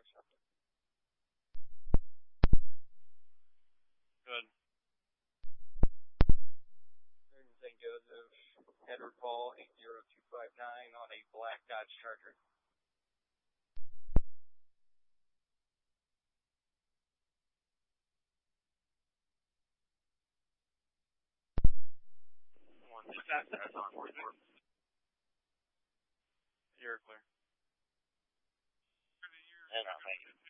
something. Good. St. Joseph, Edward Paul, 80259 on a black Dodge Charger. That's on 44. You're clear. And thank you.